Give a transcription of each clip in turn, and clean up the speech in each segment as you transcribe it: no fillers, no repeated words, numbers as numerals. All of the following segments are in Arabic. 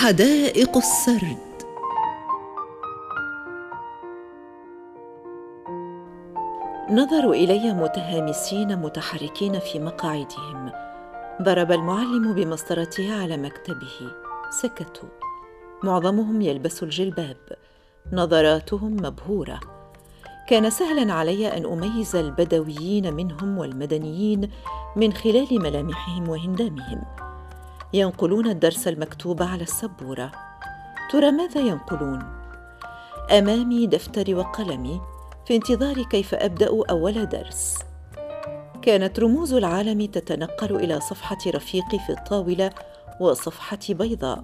حدائق السرد. نظروا إلي متهامسين متحركين في مقاعدهم. ضرب المعلم بمسطرته على مكتبه. سكتوا. معظمهم يلبس الجلباب. نظراتهم مبهورة. كان سهلاً علي أن أميز البدويين منهم والمدنيين من خلال ملامحهم وهندامهم. ينقلون الدرس المكتوب على السبورة. ترى ماذا ينقلون؟ أمامي دفتري وقلمي في انتظار كيف أبدأ أول درس. كانت رموز العالم تتنقل إلى صفحة رفيقي في الطاولة وصفحة بيضاء.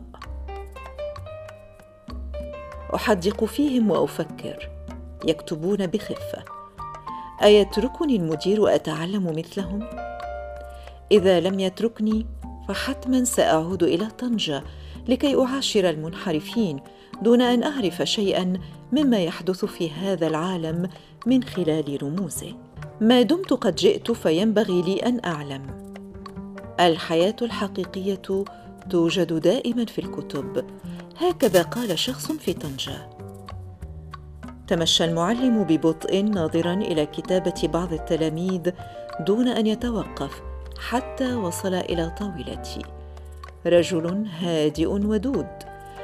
أحدق فيهم وأفكر. يكتبون بخفة. أيتركني المدير أتعلم مثلهم؟ إذا لم يتركني فحتماً سأعود إلى طنجة لكي أعاشر المنحرفين دون أن أعرف شيئاً مما يحدث في هذا العالم من خلال رموزه. ما دمت قد جئت فينبغي لي أن أعلم. الحياة الحقيقية توجد دائماً في الكتب، هكذا قال شخص في طنجة. تمشى المعلم ببطء ناظراً إلى كتابة بعض التلاميذ دون أن يتوقف حتى وصل إلى طاولتي. رجل هادئ ودود.